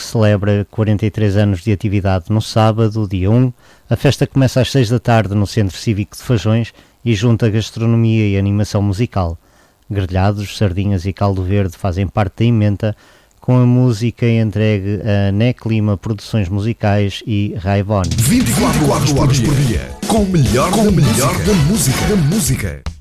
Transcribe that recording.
celebra 43 anos de atividade no sábado, dia 1. A festa começa às 6 da tarde no Centro Cívico de Fajões e junta gastronomia e animação musical. Grelhados, sardinhas e caldo verde fazem parte da emenda, com a música entregue a NEC Lima Produções Musicais e Raivon. 24 horas por dia, com o melhor da música.